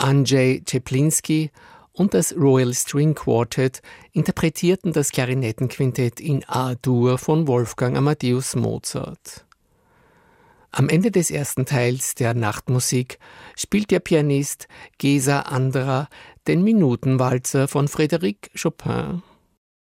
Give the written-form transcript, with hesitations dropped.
Andrzej Czeplinski und das Royal String Quartet interpretierten das Klarinettenquintett in A-Dur von Wolfgang Amadeus Mozart. Am Ende des ersten Teils der Nachtmusik spielt der Pianist Gesa Andra den Minutenwalzer von Frédéric Chopin.